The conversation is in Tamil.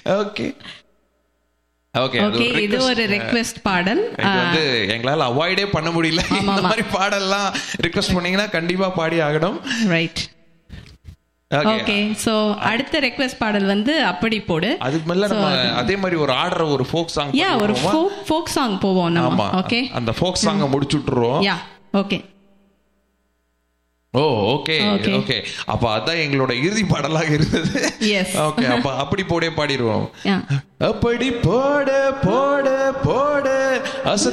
ஓகே ஓகே, இது ஒரு ரிக்வெஸ்ட் பாடல். வந்து எங்களால அவாய்டே பண்ண முடியல. இந்த மாதிரி பாடல்லாம் ரிக்வெஸ்ட் பண்ணீங்கன்னா கண்டிப்பா பாடி ஆகணும். ரைட். ஓகே, சோ அடுத்த ரிக்வெஸ்ட் பாடல் வந்து அப்படி போடு. அதுக்கு மேல நம்ம அதே மாதிரி ஒரு ஆர்டர் ஒரு ஃபோக் சாங் ஒரு ஃபோக் சாங் போவோம் நம்ம. ஓகே, அந்த ஃபோக் சாங்க முடிச்சுட்டுறோம். Yeah okay. ஓ ஓகே ஓகே, அப்ப அதான் எங்களோட இறுதி பாடலாக இருந்தது. ஓகே, அப்ப அப்படி போடே பாடிடுவோம். அப்படி போட போட போட